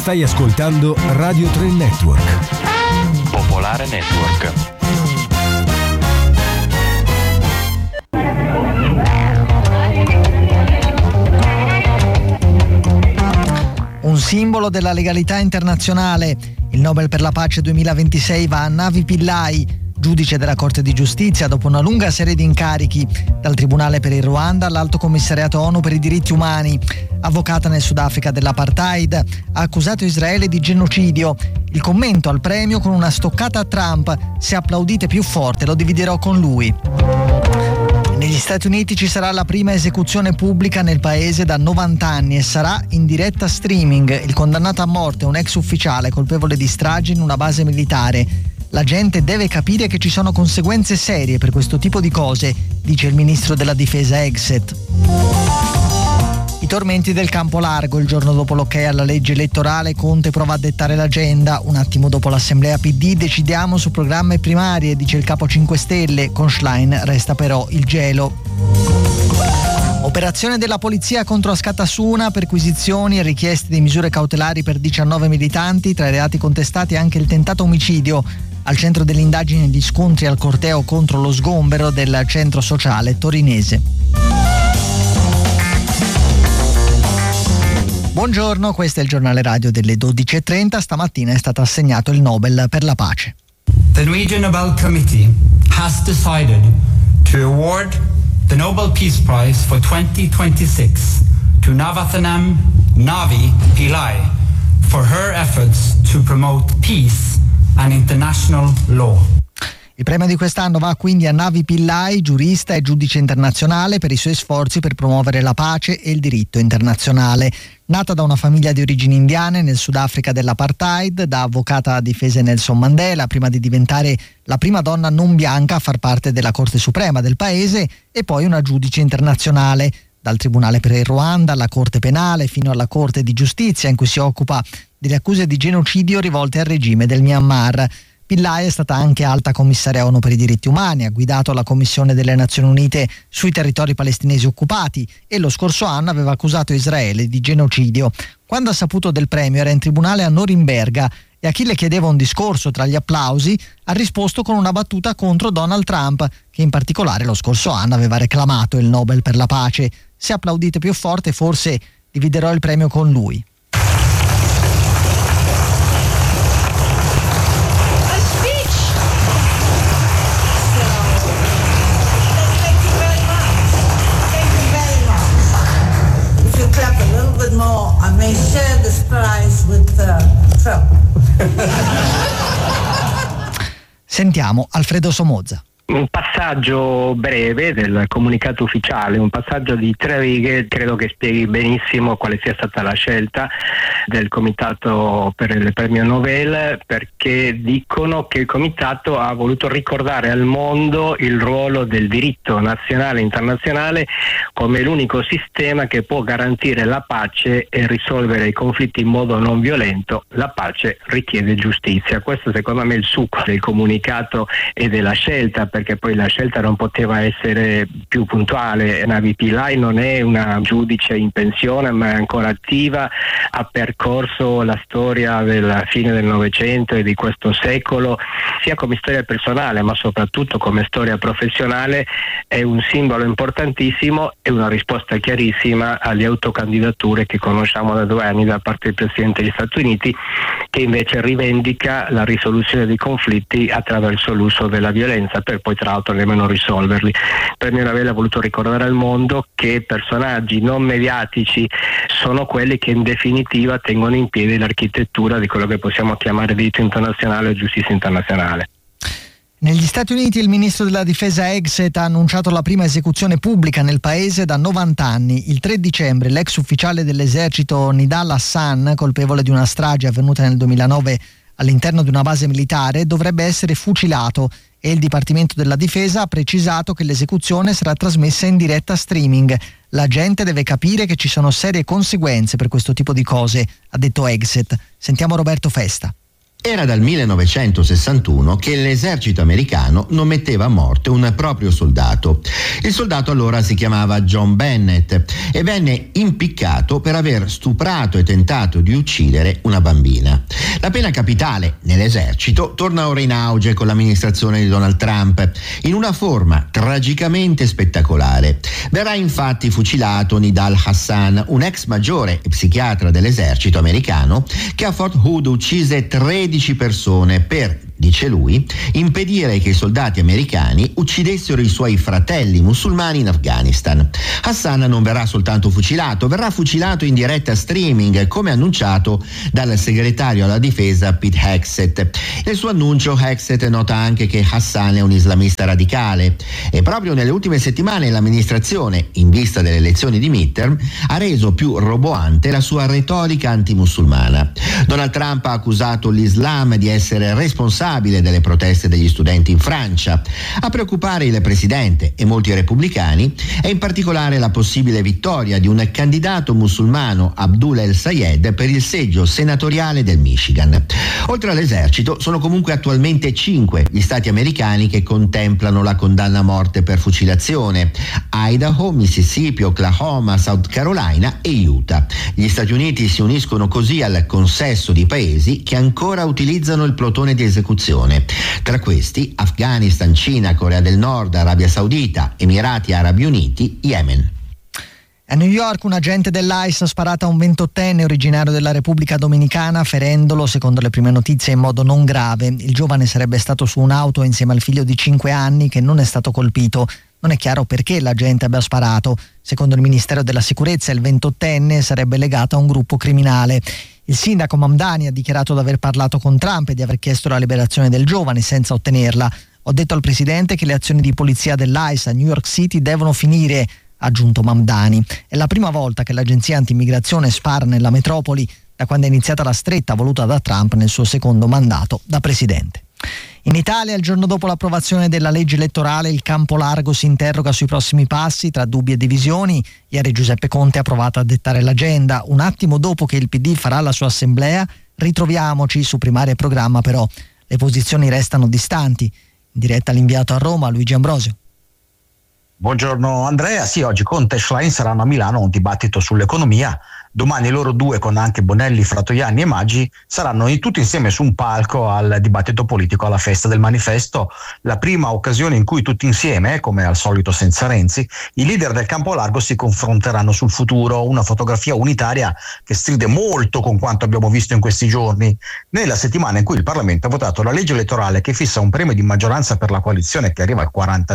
Stai ascoltando Radio 3 Network. Popolare Network. Un simbolo della legalità internazionale. Il Nobel per la pace 2026 va a Navi Pillay, giudice della Corte di Giustizia dopo una lunga serie di incarichi, dal Tribunale per il Ruanda all'Alto Commissariato ONU per i diritti umani. Avvocata nel Sudafrica dell'apartheid, ha accusato Israele di genocidio. Il commento al premio con una stoccata a Trump: se applaudite più forte lo dividerò con lui. Negli Stati Uniti ci sarà la prima esecuzione pubblica nel paese da 90 anni e sarà in diretta streaming. Il condannato a morte è un ex ufficiale colpevole di stragi in una base militare. La gente deve capire che ci sono conseguenze serie per questo tipo di cose, dice il ministro della difesa Hegseth. I tormenti del campo largo. Il giorno dopo l'ok alla legge elettorale, Conte prova a dettare l'agenda. Un attimo dopo l'assemblea PD decidiamo su programma e primarie, dice il capo 5 Stelle. Con Schlein resta però il gelo. Operazione della polizia contro Askatasuna, perquisizioni e richieste di misure cautelari per 19 militanti, tra i reati contestati anche il tentato omicidio. Al centro dell'indagine gli scontri al corteo contro lo sgombero del centro sociale torinese. Buongiorno, questo è il giornale radio delle 12:30. Stamattina è stato assegnato il Nobel per la pace. The Norwegian Nobel Committee has decided to award the Nobel Peace Prize for 2026 to Navathanam Navi Pillay for her efforts to promote peace and international law. Il premio di quest'anno va quindi a Navi Pillay, giurista e giudice internazionale, per i suoi sforzi per promuovere la pace e il diritto internazionale. Nata da una famiglia di origini indiane nel Sudafrica dell'apartheid, da avvocata a difesa Nelson Mandela, prima di diventare la prima donna non bianca a far parte della Corte Suprema del paese, e poi una giudice internazionale, dal Tribunale per il Ruanda alla Corte Penale fino alla Corte di Giustizia, in cui si occupa delle accuse di genocidio rivolte al regime del Myanmar. Pillay è stata anche alta commissaria ONU per i diritti umani, ha guidato la Commissione delle Nazioni Unite sui territori palestinesi occupati e lo scorso anno aveva accusato Israele di genocidio. Quando ha saputo del premio era in tribunale a Norimberga e a chi le chiedeva un discorso tra gli applausi ha risposto con una battuta contro Donald Trump, che in particolare lo scorso anno aveva reclamato il Nobel per la pace. Se applaudite più forte forse dividerò il premio con lui. I may share this prize with Trump. Sentiamo Alfredo Somoza. Un passaggio breve del comunicato ufficiale, un passaggio di 3 righe, credo che spieghi benissimo quale sia stata la scelta del Comitato per il Premio Nobel, perché dicono che il Comitato ha voluto ricordare al mondo il ruolo del diritto nazionale e internazionale come l'unico sistema che può garantire la pace e risolvere i conflitti in modo non violento. La pace richiede giustizia. Questo secondo me è il succo del comunicato e della scelta, perché poi la scelta non poteva essere più puntuale. Navi Pillay non è una giudice in pensione, ma è ancora attiva, ha percorso la storia della fine del Novecento e di questo secolo, sia come storia personale ma soprattutto come storia professionale. È un simbolo importantissimo e una risposta chiarissima alle autocandidature che conosciamo da 2 anni da parte del Presidente degli Stati Uniti, che invece rivendica la risoluzione dei conflitti attraverso l'uso della violenza, per poi tra l'altro nemmeno risolverli. Il premio Nobel ha voluto ricordare al mondo che personaggi non mediatici sono quelli che in definitiva tengono in piedi l'architettura di quello che possiamo chiamare diritto internazionale o giustizia internazionale. Negli Stati Uniti il ministro della difesa Hegseth ha annunciato la prima esecuzione pubblica nel paese da 90 anni. Il 3 dicembre l'ex ufficiale dell'esercito Nidal Hassan, colpevole di una strage avvenuta nel 2009 all'interno di una base militare, dovrebbe essere fucilato, e il Dipartimento della Difesa ha precisato che l'esecuzione sarà trasmessa in diretta streaming. La gente deve capire che ci sono serie conseguenze per questo tipo di cose, ha detto Hegseth. Sentiamo Roberto Festa. Era dal 1961 che l'esercito americano non metteva a morte un proprio soldato. Il soldato allora si chiamava John Bennett e venne impiccato per aver stuprato e tentato di uccidere una bambina. La pena capitale nell'esercito torna ora in auge con l'amministrazione di Donald Trump, in una forma tragicamente spettacolare. Verrà infatti fucilato Nidal Hassan, un ex maggiore e psichiatra dell'esercito americano che a Fort Hood uccise 13 persone per, dice lui, impedire che i soldati americani uccidessero i suoi fratelli musulmani in Afghanistan. Hassan non verrà soltanto fucilato, verrà fucilato in diretta streaming, come annunciato dal segretario alla difesa Pete Hegseth. Nel suo annuncio Hegseth nota anche che Hassan è un islamista radicale e proprio nelle ultime settimane l'amministrazione, in vista delle elezioni di midterm, ha reso più roboante la sua retorica antimusulmana. Donald Trump ha accusato l'Islam di essere responsabile delle proteste degli studenti in Francia. A preoccupare il presidente e molti repubblicani è in particolare la possibile vittoria di un candidato musulmano, Abdullah El-Sayed, per il seggio senatoriale del Michigan. Oltre all'esercito sono comunque attualmente 5 gli stati americani che contemplano la condanna a morte per fucilazione: Idaho, Mississippi, Oklahoma, South Carolina e Utah. Gli Stati Uniti si uniscono così al consesso di paesi che ancora utilizzano il plotone di esecuzione. Tra questi Afghanistan, Cina, Corea del Nord, Arabia Saudita, Emirati Arabi Uniti, Yemen. A New York un agente dell'ICE ha sparato a un 28enne originario della Repubblica Dominicana, ferendolo, secondo le prime notizie, in modo non grave. Il giovane sarebbe stato su un'auto insieme al figlio di 5 anni che non è stato colpito. Non è chiaro perché l'agente abbia sparato. Secondo il Ministero della Sicurezza il 28enne sarebbe legato a un gruppo criminale. Il sindaco Mamdani ha dichiarato di aver parlato con Trump e di aver chiesto la liberazione del giovane senza ottenerla. Ho detto al presidente che le azioni di polizia dell'ICE a New York City devono finire, ha aggiunto Mamdani. È la prima volta che l'agenzia antimmigrazione spara nella metropoli da quando è iniziata la stretta voluta da Trump nel suo secondo mandato da presidente. In Italia, il giorno dopo l'approvazione della legge elettorale, il campo largo si interroga sui prossimi passi tra dubbi e divisioni. Ieri Giuseppe Conte ha provato a dettare l'agenda. Un attimo dopo che il PD farà la sua assemblea, ritroviamoci su Primaria e Programma, però le posizioni restano distanti. In diretta l'inviato a Roma, Luigi Ambrosio. Buongiorno Andrea, sì, oggi Conte e Schlein saranno a Milano a un dibattito sull'economia. Domani loro due, con anche Bonelli, Fratoianni e Maggi, saranno tutti insieme su un palco al dibattito politico alla festa del manifesto, la prima occasione in cui tutti insieme, come al solito senza Renzi, i leader del campo largo si confronteranno sul futuro, una fotografia unitaria che stride molto con quanto abbiamo visto in questi giorni. Nella settimana in cui il Parlamento ha votato la legge elettorale che fissa un premio di maggioranza per la coalizione che arriva al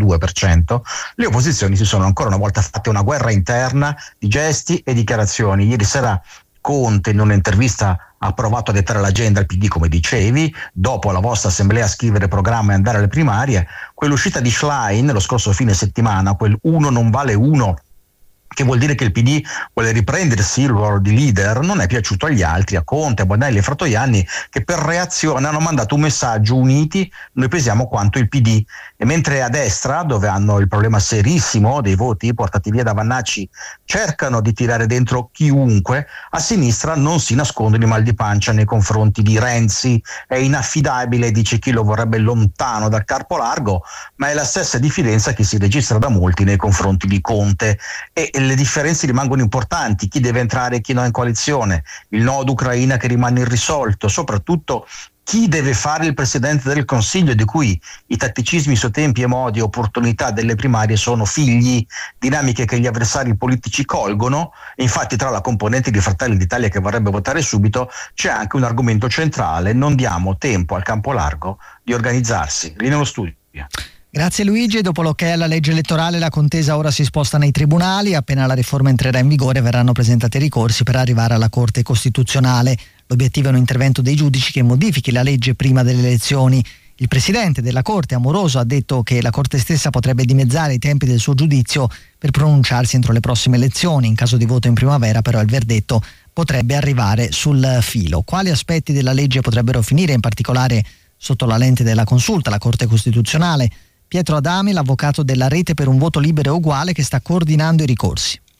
42%, le opposizioni si sono ancora una volta fatte una guerra interna di gesti e dichiarazioni. Ieri sera Conte in un'intervista ha provato a dettare l'agenda al PD, come dicevi, dopo la vostra assemblea a scrivere programma e andare alle primarie. Quell'uscita di Schlein lo scorso fine settimana, quel uno non vale uno, che vuol dire che il PD vuole riprendersi il ruolo di leader, non è piaciuto agli altri, a Conte, a Bonelli e Fratoianni, che per reazione hanno mandato un messaggio: uniti, noi pesiamo quanto il PD. E mentre a destra, dove hanno il problema serissimo dei voti portati via da Vannacci, cercano di tirare dentro chiunque, a sinistra non si nascondono i mal di pancia nei confronti di Renzi. È inaffidabile, dice chi lo vorrebbe lontano dal campo largo, ma è la stessa diffidenza che si registra da molti nei confronti di Conte. E le differenze rimangono importanti: chi deve entrare e chi no in coalizione, il nodo Ucraina che rimane irrisolto, soprattutto chi deve fare il Presidente del Consiglio, di cui i tatticismi su tempi e modi e opportunità delle primarie sono figli, dinamiche che gli avversari politici colgono. Infatti tra la componente di Fratelli d'Italia che vorrebbe votare subito c'è anche un argomento centrale: non diamo tempo al campo largo di organizzarsi. Lì nello studio. Grazie Luigi. Dopo l'ok alla legge elettorale, la contesa ora si sposta nei tribunali. Appena la riforma entrerà in vigore verranno presentati ricorsi per arrivare alla Corte Costituzionale. L'obiettivo è un intervento dei giudici che modifichi la legge prima delle elezioni. Il presidente della Corte, Amoroso, ha detto che la Corte stessa potrebbe dimezzare i tempi del suo giudizio per pronunciarsi entro le prossime elezioni. In caso di voto in primavera, però, il verdetto potrebbe arrivare sul filo. Quali aspetti della legge potrebbero finire, in particolare sotto la lente della consulta, la Corte Costituzionale? Pietro Adami, l'avvocato della Rete per un voto libero e uguale, che sta coordinando i ricorsi.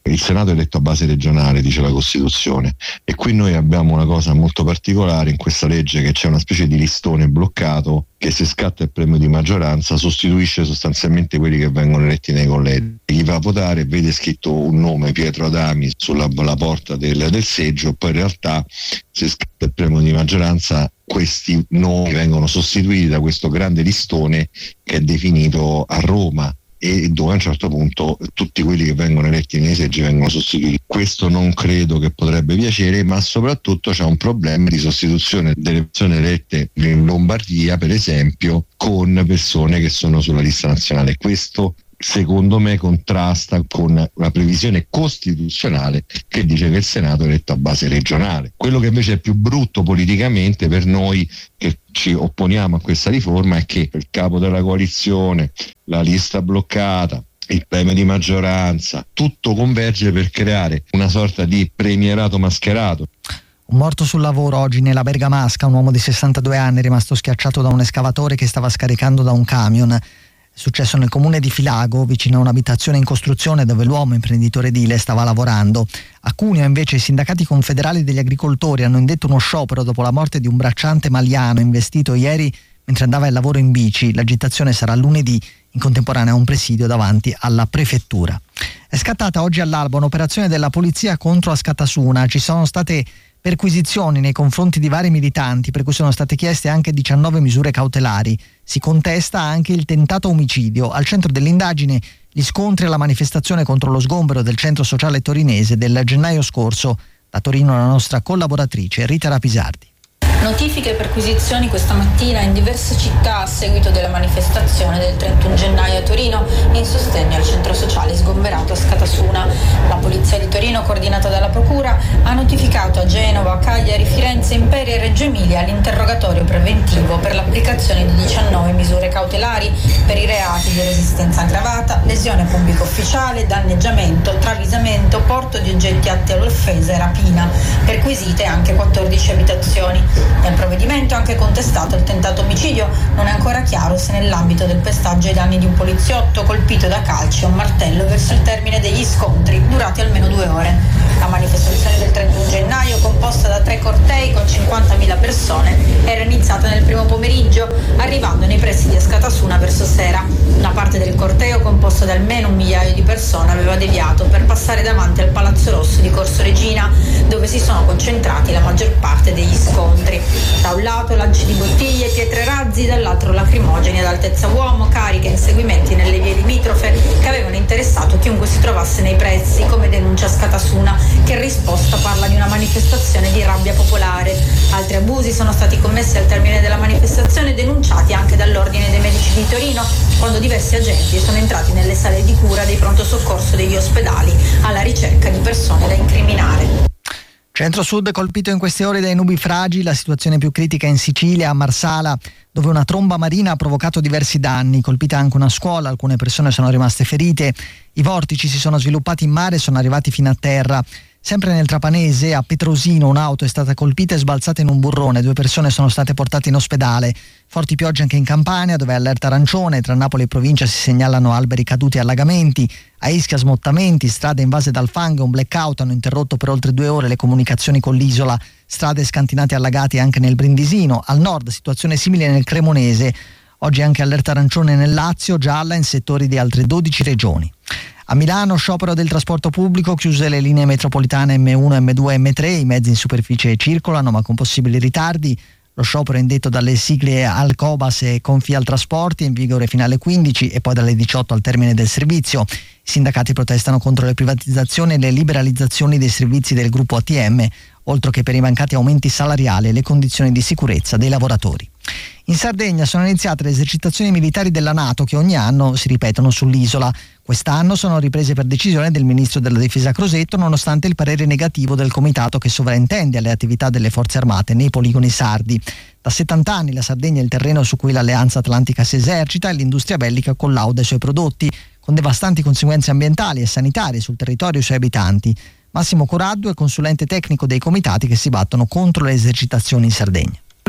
Il Senato è eletto a base regionale, dice la Costituzione, e qui noi abbiamo una cosa molto particolare in questa legge, che c'è una specie di listone bloccato che, se scatta il premio di maggioranza, sostituisce sostanzialmente quelli che vengono eletti nei collegi. Chi va a votare vede scritto un nome, Pietro Adami, sulla porta del seggio, poi in realtà, se scatta il premio di maggioranza, questi nomi vengono sostituiti da questo grande listone che è definito a Roma, e dove a un certo punto tutti quelli che vengono eletti nei seggi vengono sostituiti. Questo non credo che potrebbe piacere, ma soprattutto c'è un problema di sostituzione delle persone elette in Lombardia, per esempio, con persone che sono sulla lista nazionale. Questo secondo me contrasta con la previsione costituzionale che dice che il Senato è eletto a base regionale. Quello che invece è più brutto politicamente per noi che ci opponiamo a questa riforma è che il capo della coalizione, la lista bloccata, il premio di maggioranza, tutto converge per creare una sorta di premierato mascherato. Un morto sul lavoro oggi nella Bergamasca, un uomo di 62 anni è rimasto schiacciato da un escavatore che stava scaricando da un camion. È successo nel comune di Filago, vicino a un'abitazione in costruzione dove l'uomo, imprenditore edile, stava lavorando. A Cuneo invece i sindacati confederali degli agricoltori hanno indetto uno sciopero dopo la morte di un bracciante maliano investito ieri mentre andava al lavoro in bici. L'agitazione sarà lunedì, in contemporanea a un presidio davanti alla prefettura. È scattata oggi all'alba un'operazione della polizia contro Askatasuna. Ci sono state perquisizioni nei confronti di vari militanti, per cui sono state chieste anche 19 misure cautelari. Si contesta anche il tentato omicidio. Al centro dell'indagine gli scontri alla manifestazione contro lo sgombero del centro sociale torinese del gennaio scorso. Da Torino la nostra collaboratrice Rita Rapisardi. Notifiche e perquisizioni questa mattina in diverse città a seguito della manifestazione del 31 gennaio a Torino in sostegno al centro sociale sgomberato a Askatasuna. La polizia di Torino, coordinata dalla procura, ha notificato a Genova, Cagliari, Firenze, Imperia e Reggio Emilia l'interrogatorio preventivo per l'applicazione di 19 misure cautelari per i reati di resistenza aggravata, lesione pubblico ufficiale, danneggiamento, travisamento, porto di oggetti atti all'offesa e rapina. Perquisite anche 14 abitazioni. Nel provvedimento è anche contestato il tentato omicidio. Non è ancora chiaro se nell'ambito del pestaggio ai danni di un poliziotto colpito da calci e un martello verso il termine degli scontri, durati almeno 2 ore. La manifestazione del 31 gennaio, composta da 3 cortei con 50.000 persone, era iniziata nel primo pomeriggio, arrivando nei pressi di Askatasuna verso sera. Una parte del corteo, composta da almeno 1 migliaio di persone, aveva deviato per passare davanti al Palazzo Rosso di Corso Regina, dove si sono concentrati la maggior parte degli scontri. Da un lato lanci di bottiglie, pietre razzi, dall'altro lacrimogeni ad altezza uomo, cariche e inseguimenti nelle vie limitrofe che avevano interessato chiunque si trovasse nei pressi, come denuncia Askatasuna, che in risposta parla di una manifestazione di rabbia popolare. Altri abusi sono stati commessi al termine della manifestazione, denunciati anche dall'Ordine dei Medici di Torino, quando diversi agenti sono entrati nelle sale di cura dei pronto soccorso degli ospedali alla ricerca di persone da incriminare. Centro-Sud colpito in queste ore dai nubifragi, la situazione più critica in Sicilia, a Marsala, dove una tromba marina ha provocato diversi danni, colpita anche una scuola, alcune persone sono rimaste ferite, i vortici si sono sviluppati in mare e sono arrivati fino a terra. Sempre nel Trapanese, a Petrosino, un'auto è stata colpita e sbalzata in un burrone, 2 persone sono state portate in ospedale. Forti piogge anche in Campania, dove è allerta arancione, tra Napoli e provincia si segnalano alberi caduti e allagamenti, a Ischia smottamenti, strade invase dal fango, un blackout hanno interrotto per oltre 2 ore le comunicazioni con l'isola, strade scantinate e allagate anche nel Brindisino, al nord situazione simile nel Cremonese, oggi anche allerta arancione nel Lazio, gialla in settori di altre 12 regioni. A Milano sciopero del trasporto pubblico, chiuse le linee metropolitane M1, M2 e M3, i mezzi in superficie circolano ma con possibili ritardi. Lo sciopero è indetto dalle sigle Alcobas e Confialtrasporti, in vigore fino alle 15 e poi dalle 18 al termine del servizio. I sindacati protestano contro le privatizzazioni e le liberalizzazioni dei servizi del gruppo ATM, oltre che per i mancati aumenti salariali e le condizioni di sicurezza dei lavoratori. In Sardegna sono iniziate le esercitazioni militari della NATO che ogni anno si ripetono sull'isola. Quest'anno sono riprese per decisione del ministro della difesa Crosetto, nonostante il parere negativo del comitato che sovrintende alle attività delle forze armate nei poligoni sardi. Da 70 anni la Sardegna è il terreno su cui l'Alleanza Atlantica si esercita e l'industria bellica collauda i suoi prodotti, con devastanti conseguenze ambientali e sanitarie sul territorio e sui abitanti. Massimo Coraddu è consulente tecnico dei comitati che si battono contro le esercitazioni in Sardegna. Le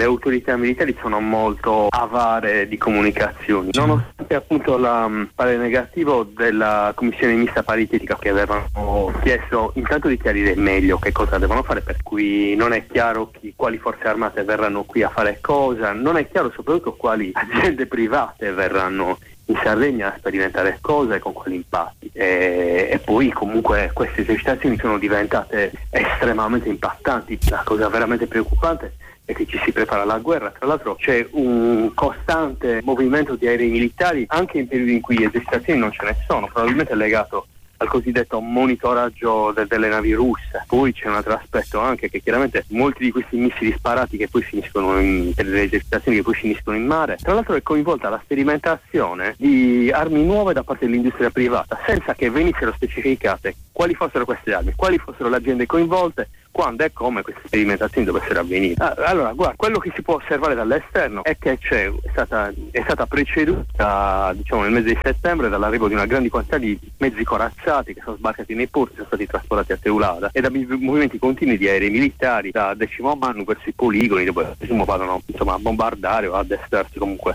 autorità militari sono molto avare di comunicazioni, nonostante appunto il parere negativo della commissione mista paritetica, che avevano chiesto intanto di chiarire meglio che cosa devono fare, per cui non è chiaro quali forze armate verranno qui a fare cosa, non è chiaro soprattutto quali aziende private verranno in Sardegna a sperimentare cose e con quali impatti, e poi comunque queste esercitazioni sono diventate estremamente impattanti. La cosa veramente preoccupante è che ci si prepara alla guerra. Tra l'altro c'è un costante movimento di aerei militari anche in periodi in cui esercitazioni non ce ne sono, probabilmente legato al cosiddetto monitoraggio delle navi russe. Poi c'è un altro aspetto anche, che chiaramente molti di questi missili sparati che poi finiscono delle esercitazioni che poi finiscono in mare, tra l'altro è coinvolta la sperimentazione di armi nuove da parte dell'industria privata, senza che venissero specificate quali fossero queste armi, quali fossero le aziende coinvolte, quando e come queste sperimentazioni dovessero avvenire. Allora, guarda, quello che si può osservare dall'esterno è che è stata preceduta, diciamo, nel mese di settembre dall'arrivo di una grande quantità di mezzi corazzati che sono sbarcati nei porti, sono stati trasportati a Teulada, e da movimenti continui di aerei militari da 10° Mannu verso i poligoni, dove vadano insomma a bombardare o a addestrarsi comunque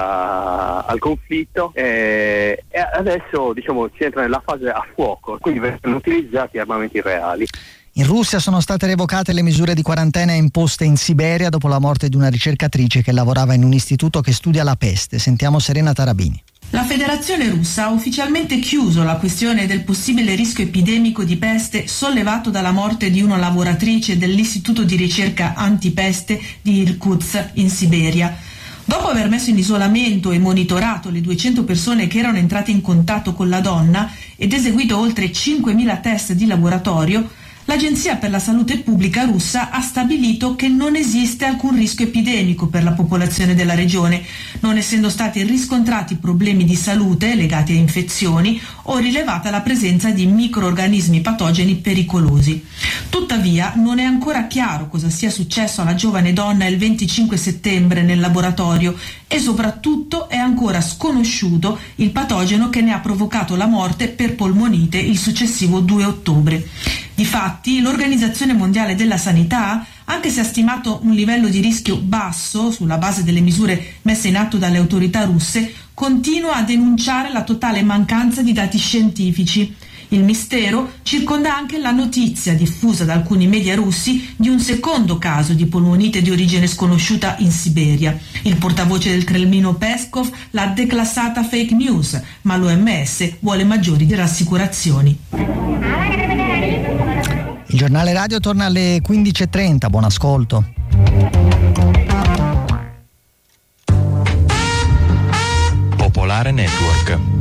al conflitto, e adesso diciamo si entra nella fase a fuoco, quindi vengono utilizzati armamenti reali. In Russia sono state revocate le misure di quarantena imposte in Siberia dopo la morte di una ricercatrice che lavorava in un istituto che studia la peste. Sentiamo Serena Tarabini. La Federazione Russa ha ufficialmente chiuso la questione del possibile rischio epidemico di peste sollevato dalla morte di una lavoratrice dell'Istituto di ricerca antipeste di Irkutsk in Siberia. Dopo aver messo in isolamento e monitorato le 200 persone che erano entrate in contatto con la donna ed eseguito oltre 5.000 test di laboratorio, l'Agenzia per la Salute Pubblica russa ha stabilito che non esiste alcun rischio epidemico per la popolazione della regione, non essendo stati riscontrati problemi di salute legati a infezioni o rilevata la presenza di microorganismi patogeni pericolosi. Tuttavia, non è ancora chiaro cosa sia successo alla giovane donna il 25 settembre nel laboratorio e soprattutto è ancora sconosciuto il patogeno che ne ha provocato la morte per polmonite il successivo 2 ottobre. Difatti, l'Organizzazione Mondiale della Sanità, anche se ha stimato un livello di rischio basso sulla base delle misure messe in atto dalle autorità russe, continua a denunciare la totale mancanza di dati scientifici. Il mistero circonda anche la notizia diffusa da alcuni media russi di un secondo caso di polmonite di origine sconosciuta in Siberia. Il portavoce del Cremlino Peskov l'ha declassata fake news, ma l'OMS vuole maggiori rassicurazioni. Il giornale radio torna alle 15:30, buon ascolto. Popolare Network.